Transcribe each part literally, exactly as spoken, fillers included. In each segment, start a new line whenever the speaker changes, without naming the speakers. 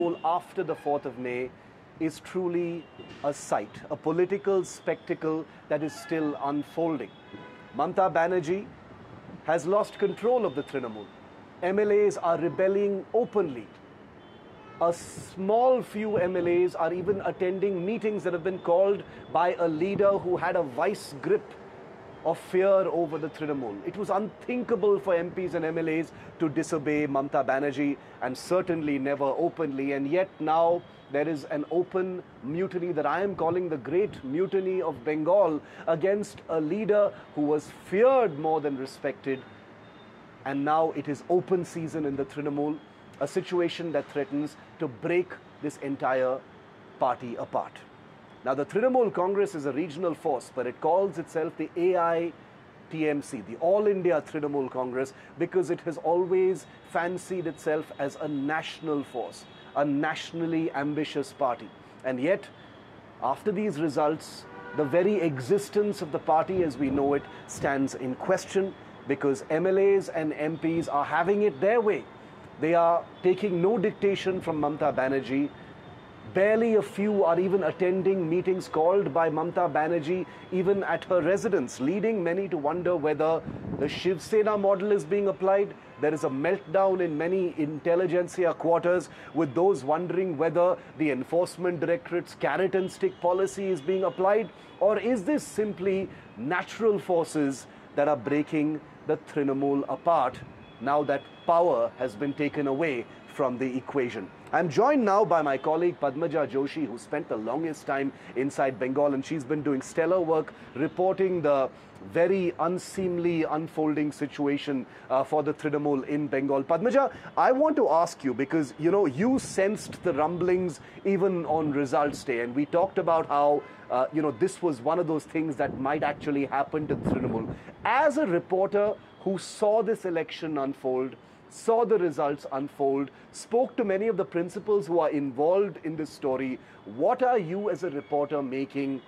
after the fourth of May is truly a sight, a political spectacle that is still unfolding. Mamata Banerjee has lost control of the Trinamool. M L As are rebelling openly. A small few M L As are even attending meetings that have been called by a leader who had a vice grip of fear over the Trinamool. It was unthinkable for M Ps and M L As to disobey Mamata Banerjee, and certainly never openly. And yet now there is an open mutiny that I am calling the Great Mutiny of Bengal against a leader who was feared more than respected. And now it is open season in the Trinamool, a situation that threatens to break this entire party apart. Now, the Trinamool Congress is a regional force, but it calls itself the A I T M C, the All India Trinamool Congress, because it has always fancied itself as a national force, a nationally ambitious party. And yet, after these results, the very existence of the party as we know it stands in question, because M L As and M Ps are having it their way. They are taking no dictation from Mamata Banerjee. Barely a few are even attending meetings called by Mamata Banerjee, even at her residence, leading many to wonder whether the Shiv Sena model is being applied. There is a meltdown in many intelligentsia quarters, with those wondering whether the Enforcement Directorate's carrot and stick policy is being applied, or is this simply natural forces that are breaking the Trinamool apart now that power has been taken away from the equation. I'm joined now by my colleague Padmaja Joshi, who spent the longest time inside Bengal, and she's been doing stellar work reporting the very unseemly unfolding situation uh, for the Trinamool in Bengal. Padmaja, I want to ask you, because you know you sensed the rumblings even on results day, and we talked about how uh, you know this was one of those things that might actually happen to Trinamool. As a reporter who saw this election unfold, saw the results unfold, spoke to many of the principals who are involved in this story, what are you as a reporter making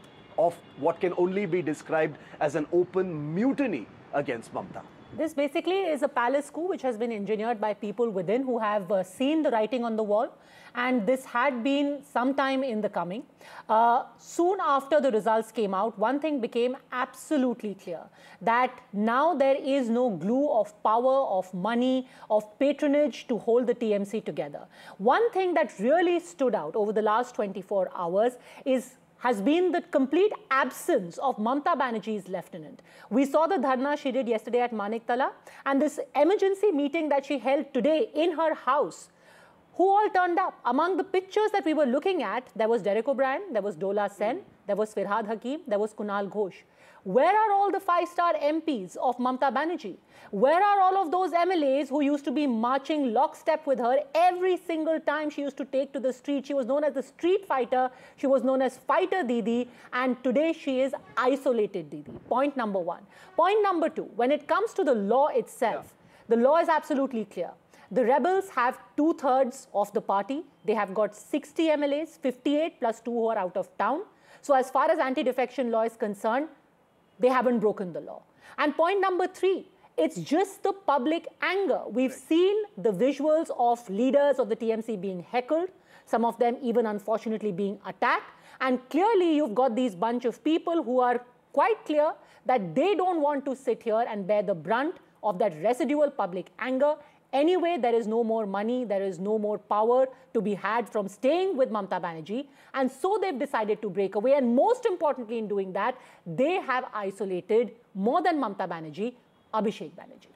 of what can only be described as an open mutiny against Mamata?
This basically is a palace coup which has been engineered by people within who have uh, seen the writing on the wall, and this had been some time in the coming. Uh, soon after the results came out, one thing became absolutely clear, that now there is no glue of power, of money, of patronage to hold the T M C together. One thing that really stood out over the last twenty-four hours is has been the complete absence of Mamata Banerjee's lieutenant. We saw the dharna she did yesterday at Maniktala, and this emergency meeting that she held today in her house. Who all turned up? Among the pictures that we were looking at, there was Derek O'Brien, there was Dola Sen, there was Firhad Hakim, there was Kunal Ghosh. Where are all the five-star M Ps of Mamata Banerjee? Where are all of those M L As who used to be marching lockstep with her every single time she used to take to the street? She was known as the street fighter. She was known as Fighter Didi. And today she is isolated Didi. Point number one. Point number two, when it comes to the law itself, yeah. the law is absolutely clear. The rebels have two-thirds of the party. They have got sixty M L As, fifty-eight plus two who are out of town. So as far as anti-defection law is concerned, they haven't broken the law. And point number three, it's just the public anger. We've right. seen the visuals of leaders of the T M C being heckled, some of them even unfortunately being attacked. And clearly you've got these bunch of people who are quite clear that they don't want to sit here and bear the brunt of that residual public anger. Anyway, there is no more money, there is no more power to be had from staying with Mamata Banerjee, and so they've decided to break away. And most importantly in doing that, they have isolated, more than Mamata Banerjee, Abhishek Banerjee.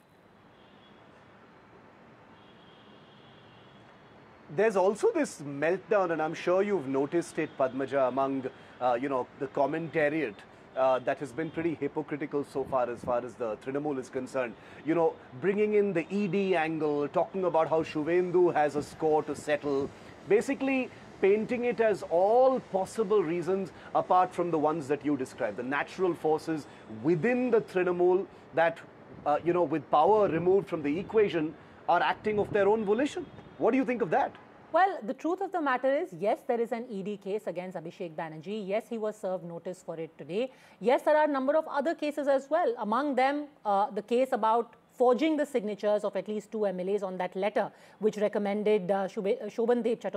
There's also this meltdown, and I'm sure you've noticed it, Padmaja, among uh, you know the commentariat. Uh, that has been pretty hypocritical so far as far as the Trinamool is concerned. You know, bringing in the E D angle, talking about how Shuvendu has a score to settle, basically painting it as all possible reasons apart from the ones that you described, the natural forces within the Trinamool that, uh, you know, with power removed from the equation, are acting of their own volition. What do you think of that?
Well, the truth of the matter is, yes, there is an E D case against Abhishek Banerjee. Yes, he was served notice for it today. Yes, there are a number of other cases as well. Among them, uh, the case about forging the signatures of at least two M L As on that letter, which recommended uh, Shobhan Dev Chattopadhyay